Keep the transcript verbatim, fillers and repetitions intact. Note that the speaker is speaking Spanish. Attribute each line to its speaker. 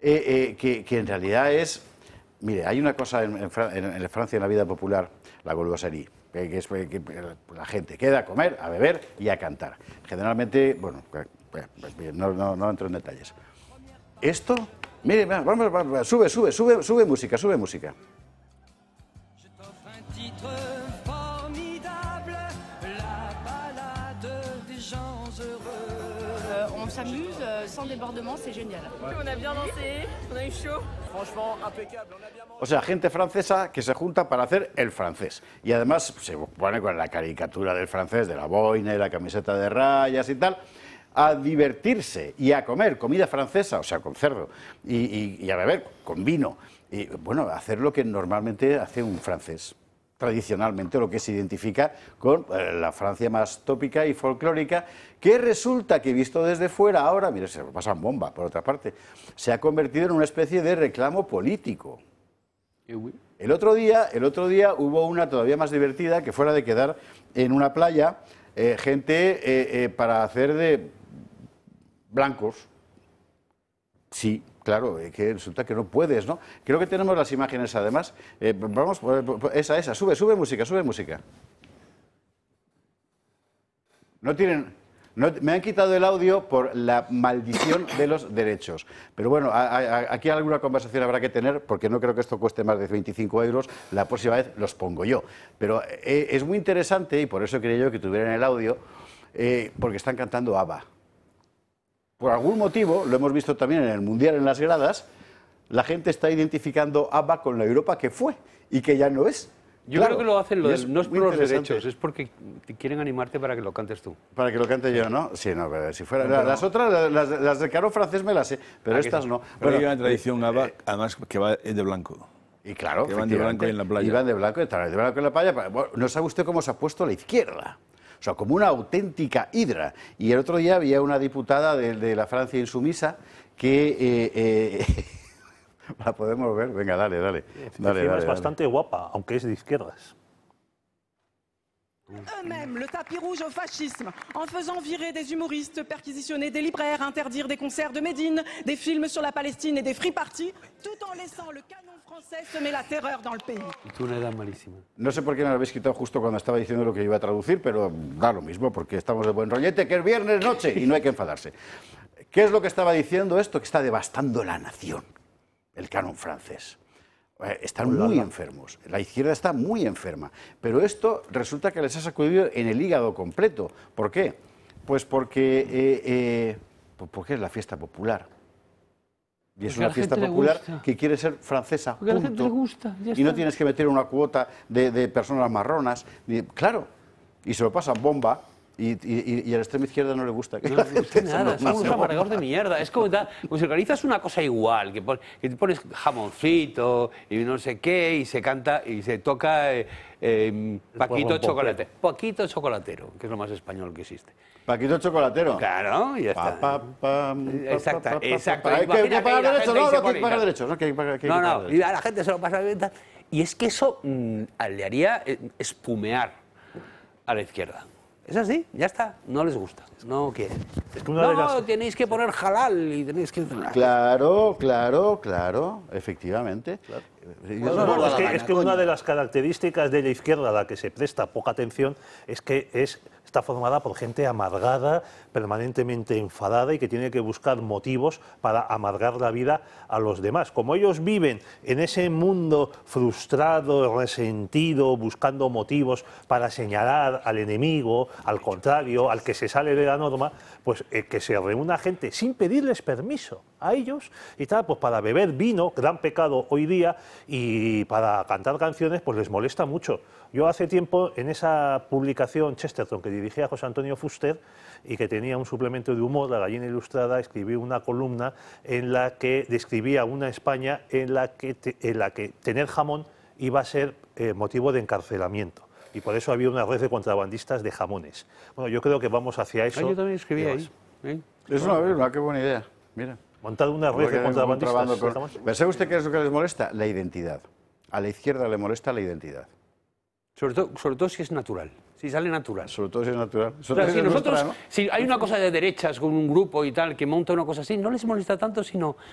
Speaker 1: eh, eh, que, que en realidad es... Mire, hay una cosa en, en, Fran en, en Francia, en la vida popular, la golgosería, que, que es que la gente queda a comer, a beber y a cantar. Generalmente, bueno, no, no, no entro en detalles. Esto, mire, vamos, vamos, sube, sube, sube, sube música, sube música.
Speaker 2: On s'amuse sans débordement, c'est génial.
Speaker 3: On a bien dansé, on a eu chaud. Franchement, impeccable, on a bien mangé.
Speaker 1: O sea, gente francesa que se junta para hacer el francés. Y además se pone con la caricatura del francés, de la boina y la camiseta de rayas y tal, a divertirse y a comer comida francesa, o sea, con cerdo, y, y, y a beber con vino. Y bueno, hacer lo que normalmente hace un francés. Tradicionalmente lo que se identifica con la Francia más tópica y folclórica, que resulta que visto desde fuera ahora, mire, se pasan bomba por otra parte, se ha convertido en una especie de reclamo político. El otro día, el otro día hubo una todavía más divertida, que fue la de quedar en una playa eh, gente eh, eh, para hacer de blancos. Sí. Claro, que resulta que no puedes, ¿no? Creo que tenemos las imágenes además. Eh, vamos, esa, esa, sube, sube música, sube música. No tienen... No, me han quitado el audio por la maldición de los derechos. Pero bueno, a, a, aquí alguna conversación habrá que tener, porque no creo que esto cueste más de veinticinco euros. La próxima vez los pongo yo. Pero eh, es muy interesante, y por eso quería yo que tuvieran el audio, eh, porque están cantando ABBA. Por algún motivo, lo hemos visto también en el Mundial en las gradas, la gente está identificando ABBA con la Europa que fue y que ya no es.
Speaker 4: Yo
Speaker 1: Claro,
Speaker 4: creo que lo hacen, lo del, no es por los derechos, es porque quieren animarte para que lo cantes tú.
Speaker 1: Para que lo cante yo, ¿no? Sí, no, pero si fuera... No, las otras, las, las del caro francés me las sé, pero estas sí? no.
Speaker 5: Pero
Speaker 1: bueno,
Speaker 5: hay una tradición ABBA, además, que va de blanco.
Speaker 1: Y claro,
Speaker 5: que van de blanco en la playa.
Speaker 1: Y van de blanco, de blanco en la playa. Bueno, no sabe usted cómo se ha puesto la izquierda. O sea, como una auténtica hidra. Y el otro día había una diputada de, de la Francia insumisa que... Eh, eh, la podemos ver, venga, dale, dale. dale,
Speaker 6: dale
Speaker 1: dale
Speaker 6: es bastante
Speaker 1: dale.
Speaker 6: guapa, aunque es de izquierdas.
Speaker 7: Eux-mêmes le tapis rouge au fascisme, en faisant virer des humoristes, perquisitionner des libraires, interdire des concerts de Médine, des films sur la Palestine et des free parties, tout en laissant le canon français semer la terreur dans le pays.
Speaker 4: Es una edad malísima.
Speaker 1: No sé por qué me lo habéis quitado justo cuando estaba diciendo lo que iba a traducir, pero da lo mismo, porque estamos de buen rollete, que es viernes noche y no hay que enfadarse. ¿Qué es lo que estaba diciendo esto? Que está devastando la nación, el canon francés. Están muy enfermos, la izquierda está muy enferma, pero esto resulta que les ha sacudido en el hígado completo. ¿Por qué? Pues porque, eh, eh, porque es la fiesta popular. Y es
Speaker 4: porque
Speaker 1: una fiesta popular que quiere ser francesa,
Speaker 4: porque
Speaker 1: punto.
Speaker 4: A la gente le gusta, ya
Speaker 1: y no
Speaker 4: está.
Speaker 1: tienes que meter una cuota de, de personas marronas, ni, claro, y se lo pasan bomba. Y, y, y a la extrema izquierda no le gusta. Que
Speaker 4: no le gusta nada, son unos amargados de mierda. Es como, da, pues organizas una cosa igual, que, pon, que te pones jamoncito y no sé qué, y se canta y se toca eh, eh, Paquito Chocolatero. Paquito Chocolatero, que es lo más español que existe.
Speaker 1: Paquito Chocolatero.
Speaker 4: Claro, y ya está.
Speaker 1: Pa, pa, pa,
Speaker 4: exacto,
Speaker 1: pa, pa,
Speaker 4: exacto.
Speaker 1: Hay que, que pagar derechos, no, no, que pagar derechos. No, que, que, que
Speaker 4: no, no,
Speaker 1: derechos.
Speaker 4: y a la gente se lo pasa bien. Y es que eso mmm, le haría espumear a la izquierda. Es así, ya está, no les gusta, no quieren.
Speaker 6: Es que una
Speaker 4: no,
Speaker 6: de las...
Speaker 4: tenéis que poner halal y tenéis que...
Speaker 1: Claro, claro, claro, efectivamente. Claro.
Speaker 6: No, no, no, es que, es que una de las características de la izquierda a la que se presta poca atención es que es, está formada por gente amargada, permanentemente enfadada y que tiene que buscar motivos para amargar la vida a los demás. Como ellos viven en ese mundo frustrado, resentido, buscando motivos para señalar al enemigo, al contrario, al que se sale de la norma, pues eh, que se reúna gente sin pedirles permiso a ellos y tal, pues para beber vino, gran pecado hoy día, y para cantar canciones pues les molesta mucho. Yo hace tiempo en esa publicación Chesterton que dirigía José Antonio Fuster y que tenía un suplemento de humor, La Gallina Ilustrada, escribí una columna en la que describía una España en la que, te, en la que tener jamón iba a ser eh, motivo de encarcelamiento. Y por eso había una red de contrabandistas de jamones. Bueno, yo creo que vamos hacia eso.
Speaker 4: Ah, yo también escribí ahí. ¿Eh?
Speaker 1: Es una verdad, qué buena idea. Mira.
Speaker 6: Montar una red de contrabandistas.
Speaker 1: Con... ¿Pero sabe usted qué es lo que les molesta? La identidad. A la izquierda le molesta la identidad.
Speaker 4: Sobre todo, sobre todo si es natural, si sale natural.
Speaker 1: Sobre todo si es natural.
Speaker 4: O sea, si, nosotros,
Speaker 1: nuestra, ¿no?
Speaker 4: si hay una cosa de derechas con un grupo y tal que monta una cosa así, no les molesta tanto, sino